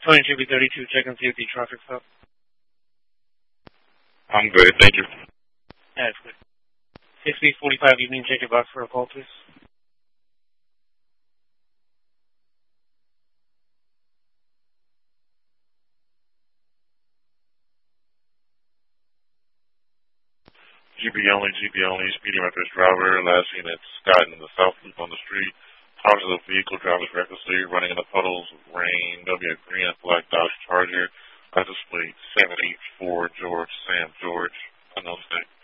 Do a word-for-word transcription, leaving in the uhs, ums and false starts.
Tony G B thirty-two, check and see if the traffic stop. I'm good, thank you. That's good. six B forty-five, evening, check your box for a call, please. G B only, G B only, speeding reckless driver, last seen at Scott in the South Loop on the street. Cars of the vehicle drivers recklessly running in the puddles of rain. W a green and black Dodge Charger. License plate seven eight four George Sam George. Unknown state.